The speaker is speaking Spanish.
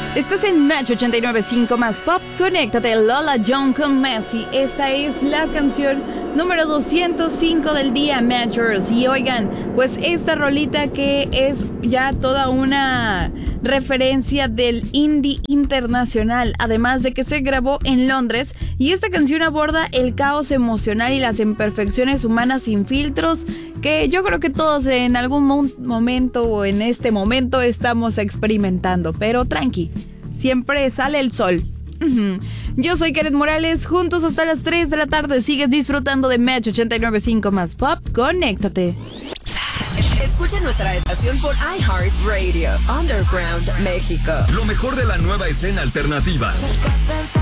Estás en Match 89.5 más pop. Conéctate, Lola Young con Messi. Esta es la canción número 205 del día, Matchers. Y oigan, pues esta rolita que es ya toda una referencia del indie internacional, además de que se grabó en Londres. Y esta canción aborda el caos emocional y las imperfecciones humanas sin filtros, que yo creo que todos en algún momento o en este momento estamos experimentando. Pero tranqui, siempre sale el sol. Yo soy Karen Morales, juntos hasta las 3 de la tarde. Sigues disfrutando de Match 89.5 más pop. Conéctate. Escucha nuestra estación por iHeartRadio, Underground México. Lo mejor de la nueva escena alternativa.